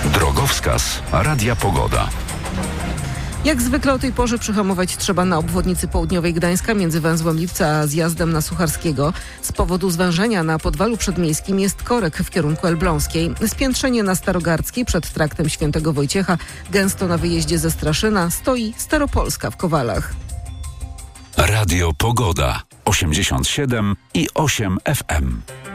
Drogowskaz Radia Pogoda. Jak zwykle o tej porze przyhamować trzeba na obwodnicy południowej Gdańska między węzłem Lipca a zjazdem na Sucharskiego. Z powodu zwężenia na Podwalu Przedmiejskim jest korek w kierunku Elbląskiej. Spiętrzenie na Starogardzkiej przed traktem Świętego Wojciecha. Gęsto na wyjeździe ze Straszyna stoi Staropolska w Kowalach. Radio Pogoda 87,8 FM.